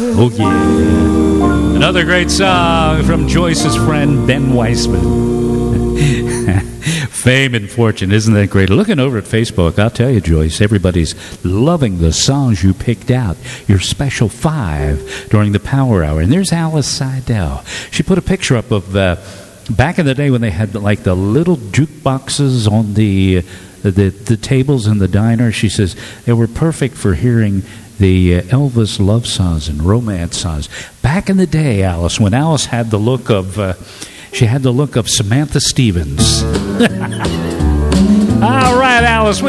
Oh, yeah. Another great song from Joyce's friend, Ben Weissman. Fame and fortune. Isn't that great? Looking over at Facebook, I'll tell you, Joyce, everybody's loving the songs you picked out. Your special 5 during the Power Hour. And there's Alice Seidel. She put a picture up of back in the day when they had like the little jukeboxes on the tables in the diner. She says they were perfect for hearing the Elvis love songs and romance songs. Back in the day, Alice, when Alice had the look of Samantha Stevens. All right, Alice.